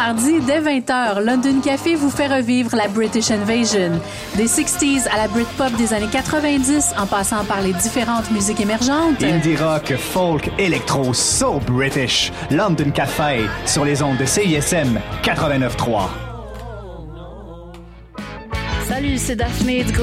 mardi, dès 20h, London Café vous fait revivre la British Invasion. Des 60s à la Britpop des années 90, en passant par les différentes musiques émergentes. Indie rock, folk, électro, so British. London Café, sur les ondes de CISM 89.3. Salut, c'est Daphné du groupe